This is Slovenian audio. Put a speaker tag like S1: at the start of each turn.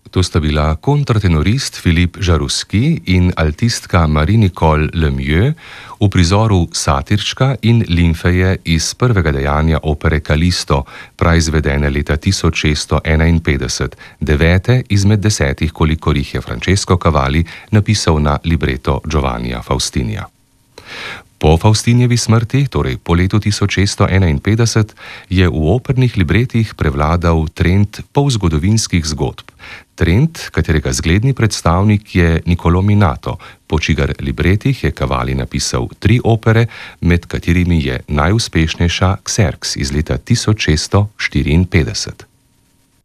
S1: To sta bila kontratenorist Philippe Jaruski in altistka Marie-Nicole Lemieux v prizoru Satirčka in Limfeje iz prvega dejanja opere Kalisto, praizvedene leta 1651, devete izmed 10, kolikor jih je Francesco Cavalli napisal na libreto Giovannija Faustinija. Po Faustinjevi smrti, torej po letu 1651, je v opernih libretih prevladal trend polzgodovinskih zgodb. Trend, katerega zgledni predstavnik je Niccolò Minato, po čigar libretih je Cavalli napisal 3 opere, med katerimi je najuspešnejša Xerxes iz leta 1654.